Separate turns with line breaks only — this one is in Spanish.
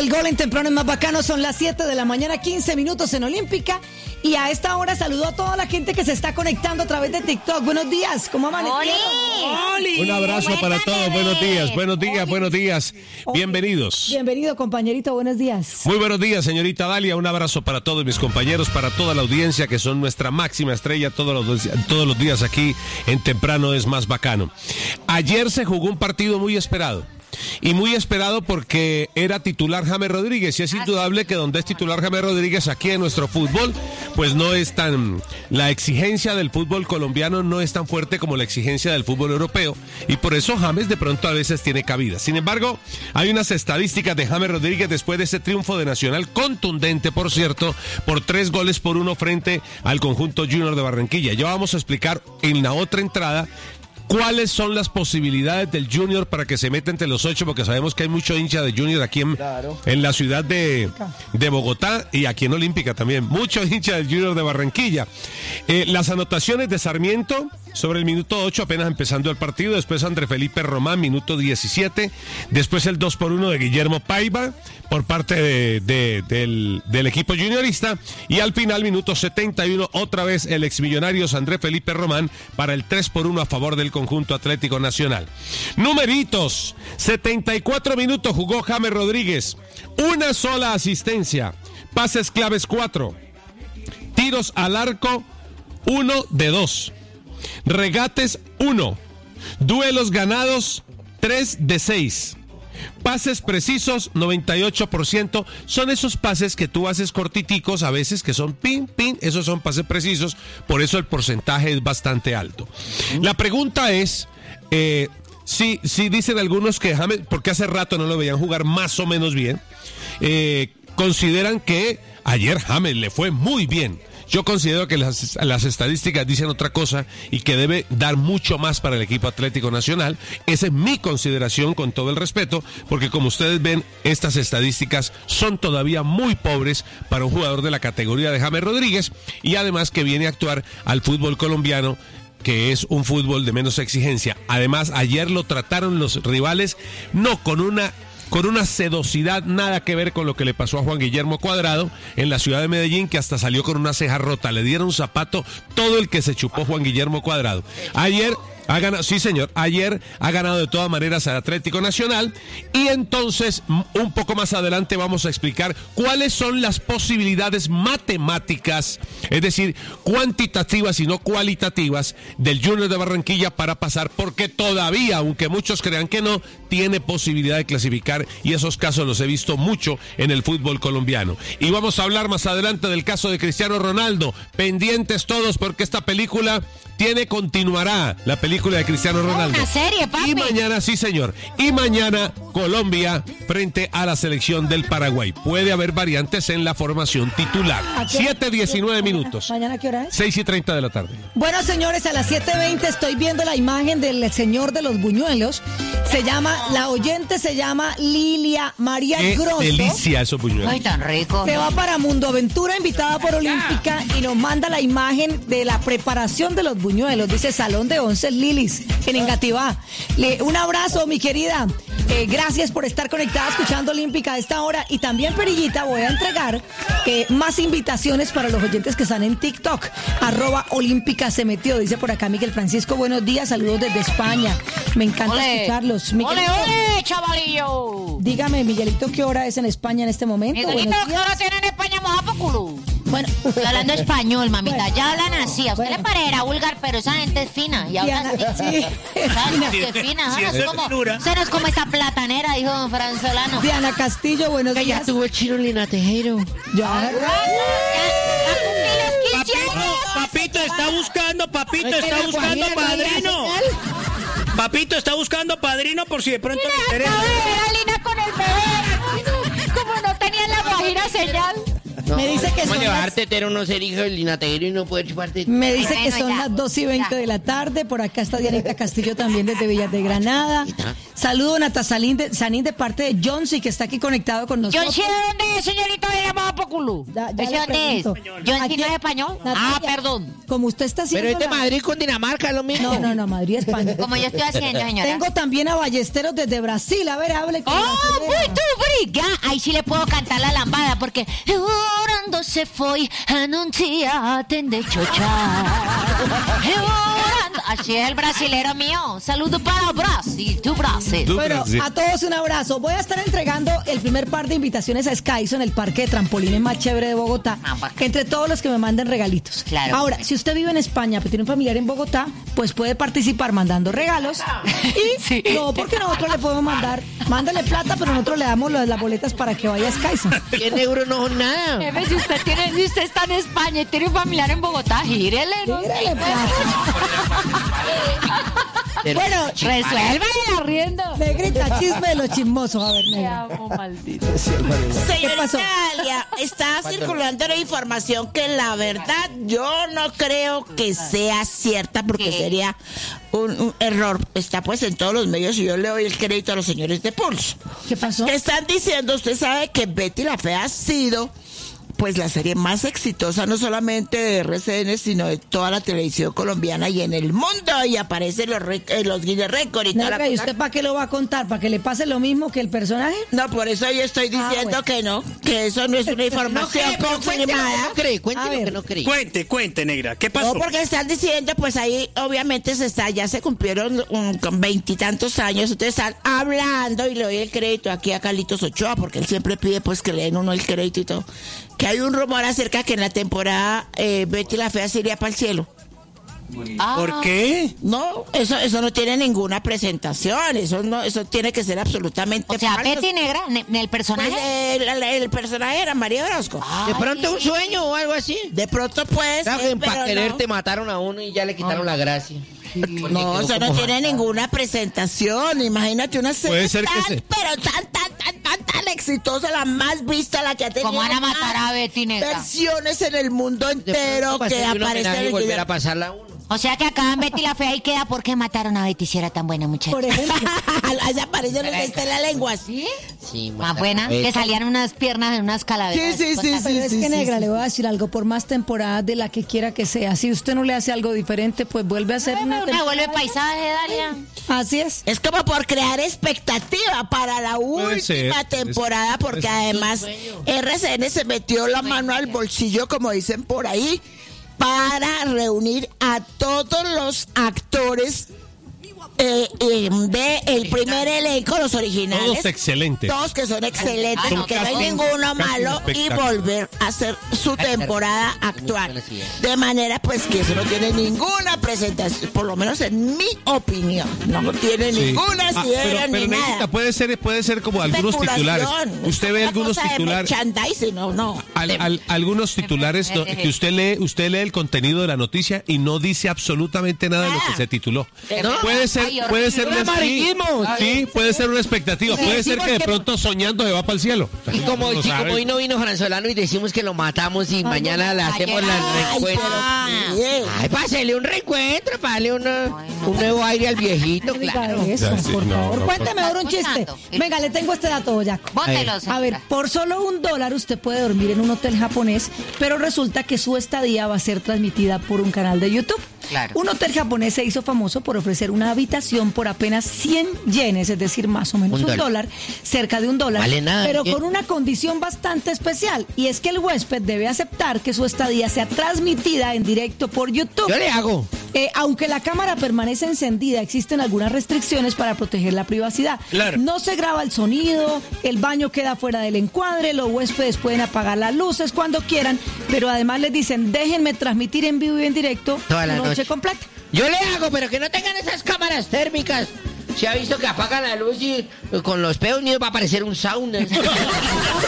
del gol en Temprano es más bacano. Son las 7 de la mañana, 15 minutos en Olímpica. Y a esta hora saludo a toda la gente que se está conectando a través de TikTok. Buenos días, ¿cómo amanecieron?
¡Oli! Un abrazo para todos. Buenos días. Bienvenidos.
Bienvenido, compañerito. Buenos días.
Muy buenos días, señorita Dalia. Un abrazo para todos mis compañeros, para toda la audiencia que son nuestra máxima estrella todos los días aquí en Temprano es más bacano. Ayer se jugó un partido muy esperado. Y muy esperado porque era titular James Rodríguez, y es indudable que donde es titular James Rodríguez aquí en nuestro fútbol, pues no es tan, la exigencia del fútbol colombiano no es tan fuerte como la exigencia del fútbol europeo, y por eso James de pronto a veces tiene cabida. Sin embargo, hay unas estadísticas de James Rodríguez después de ese triunfo de Nacional, contundente por cierto, por 3-1 frente al conjunto Junior de Barranquilla. Ya vamos a explicar en la otra entrada ¿cuáles son las posibilidades del Junior para que se meta entre los 8? Porque sabemos que hay mucho hincha de Junior aquí en la ciudad de Bogotá y aquí en Olímpica también. Mucho hincha del Junior de Barranquilla. Las anotaciones de Sarmiento sobre el minuto 8, apenas empezando el partido. Después André Felipe Román, minuto 17. Después el 2-1 de Guillermo Paiva por parte del equipo juniorista. Y al final, minuto 71, otra vez el exmillonario André Felipe Román para el 3-1 a favor del conjunto Atlético Nacional. Numeritos: 74 minutos jugó James Rodríguez, una sola asistencia, pases claves 4, tiros al arco 1 de 2, regates 1, duelos ganados 3 de 6, pases precisos 98%. Son esos pases que tú haces cortiticos a veces, que son pin, esos son pases precisos, por eso el porcentaje es bastante alto. La pregunta es, si dicen algunos que James, porque hace rato no lo veían jugar más o menos bien, consideran que ayer James le fue muy bien. Yo considero que las estadísticas dicen otra cosa y que debe dar mucho más para el equipo Atlético Nacional. Esa es mi consideración, con todo el respeto, porque como ustedes ven, estas estadísticas son todavía muy pobres para un jugador de la categoría de James Rodríguez, y además que viene a actuar al fútbol colombiano, que es un fútbol de menos exigencia. Además, ayer lo trataron los rivales no con una sedosidad, nada que ver con lo que le pasó a Juan Guillermo Cuadrado en la ciudad de Medellín, que hasta salió con una ceja rota. Le dieron un zapato todo el que se chupó Juan Guillermo Cuadrado. Ayer ha ganado, sí señor, ayer ha ganado de todas maneras al Atlético Nacional, y entonces un poco más adelante vamos a explicar cuáles son las posibilidades matemáticas, es decir, cuantitativas y no cualitativas, del Junior de Barranquilla para pasar, porque todavía, aunque muchos crean que no, tiene posibilidad de clasificar, y esos casos los he visto mucho en el fútbol colombiano. Y vamos a hablar más adelante del caso de Cristiano Ronaldo. Pendientes todos, porque esta película continuará, la película de Cristiano Ronaldo.
Una serie, papi.
Y mañana, sí señor, y mañana Colombia frente a la selección del Paraguay. Puede haber variantes en la formación titular. 7:19 minutos.
¿Mañana qué hora es?
6:30 de la tarde.
Bueno, señores, a las 7:20 estoy viendo la imagen del señor de los buñuelos. La oyente se llama Lilia María Grosso.
Qué delicia esos buñuelos.
Ay, tan rico.
Se va para Mundo Aventura, invitada por Olímpica, y nos manda la imagen de la preparación de los buñuelos. Dice Salón de 11 Lilis, en Engativá. Un abrazo, mi querida. Gracias por estar conectada escuchando Olímpica a esta hora. Y también, Perillita, voy a entregar más invitaciones para los oyentes que están en TikTok. @Olímpica se metió. Dice por acá Miguel Francisco, buenos días, saludos desde España. Me encanta escucharlos.
¡Ole, ole, chavalillo!
Dígame, Miguelito, ¿qué hora es en España en este momento?
Miguelito, ¿qué hora tiene en España, mojapoculo?
Bueno,
estoy hablando español, mamita. Ya hablan así. A usted le parecerá vulgar, pero esa gente es fina. Y habla así.
Sí,
Es fina. Eso no es como esa platanera, dijo don Franzolano.
Diana Castillo, buenos días.
Ya tuvo Chirolina Tejero.
Ya.
Papito está buscando padrino. Papito está buscando padrino por si de pronto le interesa.
Era Lina con el bebé. Como no tenía la guajira señal.
Me dice que
¿Cómo
son
llevar
las...
tetero no ser hijo del linateguero y no poder chupar tetero?
Me dice que
Bueno,
son
ya,
las 2:20 de la tarde. Por acá está Dianita Castillo también desde Villas de Granada. Saludo Nata Sanín de parte de Johnny, que está aquí conectado con nosotros.
Yo sé dónde es, señorita, de llamada Populú.
Ya
¿Yo sé
le
dónde es?
pregunto.
¿Yo
Aquí-
no es español?
Natalia,
Perdón.
Como usted está haciendo...
Pero es de
la-
Madrid con Dinamarca, es lo mismo.
No, Madrid, España.
Como yo estoy haciendo, señora.
Tengo también a Ballesteros desde Brasil. A ver, hable con
¡Oh,
la
muito obrigada! Ahí sí le puedo cantar la lambada, porque orando se foi, anuncia de chochar. Así es el brasilero mío. Saludo para Brasil, tu Brasil.
Bueno, a todos un abrazo. Voy a estar entregando el primer par de invitaciones a Skyson, el parque de trampolines más chévere de Bogotá, entre todos los que me manden regalitos.
Claro.
Ahora, si usted vive en España, pero tiene un familiar en Bogotá, pues puede participar mandando regalos. Y no, porque nosotros le podemos mandar, mándale plata, pero nosotros le damos las boletas para que vaya a Skyson.
100 euros no son nada.
Jefe, si usted está en España y tiene un familiar en Bogotá, gírele, ¿no?
Mírale, plata. Bueno,
Resuélvale la rienda.
negrita, chisme de los chismosos. A ver,
Te
negra.
amo, maldito.
¿Qué pasó?
Dalia, está circulando la información que la verdad yo no creo que sea cierta porque
¿Qué?
sería un error. Está pues en todos los medios y yo le doy el crédito a los señores de Pulso.
¿Qué pasó?
Que están diciendo, usted sabe que Betty la Fea ha sido pues la serie más exitosa no solamente de RCN sino de toda la televisión colombiana y en el mundo y aparecen los Guinness Record y toda la
Negra, ¿y
cosa.
usted para qué lo va a contar? ¿Para que le pase lo mismo que el personaje?
No, por eso yo estoy diciendo
bueno.
que no, que eso no es una información confirmada.
No cree, cuente
A
lo
ver.
que no cree.
Cuente, negra. ¿Qué pasó?
No, porque están diciendo, pues ahí obviamente ya se cumplieron con 20 y tantos años, entonces están hablando y le doy el crédito aquí a Carlitos Ochoa, porque él siempre pide pues que le den uno el crédito y todo, que hay un rumor acerca que en la temporada Betty la Fea se iría para el cielo.
¿Por qué?
No, eso no tiene ninguna presentación, eso tiene que ser absolutamente
O sea,
falso.
Betty Negra, el
Pues,
personaje.
el personaje era María Orozco.
De pronto un sueño o algo así.
De pronto pues...
Claro que para
pero
quererte mataron a uno y ya le quitaron la gracia.
No, eso no tiene ninguna presentación. Imagínate una serie
Puede ser que
tan,
se-
pero tan exitosa, la más vista, la que ha tenido
¿Cómo van a matar
más
a Betty Negra?
versiones en el mundo entero
Para
que
hacerle un
aparece
homenaje
en
y
el
volver a pasarla a uno.
O sea que acá en Betty la Fea y queda porque mataron a Betty si era tan buena muchacha.
Por ejemplo.
Allá aparece en la lengua.
¿Sí?
Sí,
Más buena, que salían unas piernas en unas calaveras.
Sí, sí,
Pero es que, Negra, le voy a decir algo, por más temporadas de la que quiera que sea, si usted no le hace algo diferente, pues vuelve a hacer una
Me
temporada.
vuelve paisaje, Dalia.
Así es.
Es como por crear expectativa para la
Puede ser.
última temporada, porque además RCN se metió la mano al bolsillo, como dicen por ahí, para reunir a todos los actores del primer elenco, los originales.
Todos excelentes.
Todos que son excelentes,
Ay, no,
que no hay
casting-
ninguno
casting
malo, y
espectacular.
volver a hacer su temporada actual. De manera pues que eso no tiene ninguna presentación, por lo menos en mi opinión. No tiene
Sí.
ninguna
Ah,
idea ni
Negrita,
nada.
puede ser como algunos titulares.
Especulación.
Usted ve
Una
algunos
cosa de
titulares.
merchandising, no.
Algunos titulares que usted lee el contenido de la noticia y no dice absolutamente nada de lo que se tituló.
No.
Puede ser
Ay,
puede ser
horrible.
una
Amarillismo.
sí, puede ser una expectativa, puede ser
decimos
que de
que-
pronto soñando se va para el cielo.
Y como,
No
si
sabe.
como hoy no vino Franzolano y decimos que lo matamos y mañana le hacemos el
Ay,
reencuentro.
pero bien.
Ay, pásele un reencuentro, pásele un nuevo aire al viejito,
No diga
claro.
eso,
Ya, sí,
por
no,
favor.
no,
Cuénteme ahora un chiste.
escuchando.
Venga, le tengo este dato, Boyaco.
Bótelo,
A ver, por solo $1 usted puede dormir en un hotel japonés, pero resulta que su estadía va a ser transmitida por un canal de YouTube.
Claro.
Un hotel japonés se hizo famoso por ofrecer una habitación por apenas 100 yenes, es decir, más o menos
$1,
$1, cerca de $1,
Vale nada,
pero
¿qué?
con una condición bastante especial, y es que el huésped debe aceptar que su estadía sea transmitida en directo por YouTube.
Yo le hago.
Aunque la cámara permanece encendida, existen algunas restricciones para proteger la privacidad.
Claro.
No se graba el sonido, el baño queda fuera del encuadre, los huéspedes pueden apagar las luces cuando quieran, pero además les dicen, déjenme transmitir en vivo y en directo
Toda la noche.
completa.
Yo le hago, pero que no tengan esas cámaras térmicas. Se ha visto que apagan la luz y con los peos míos va a aparecer un sauna.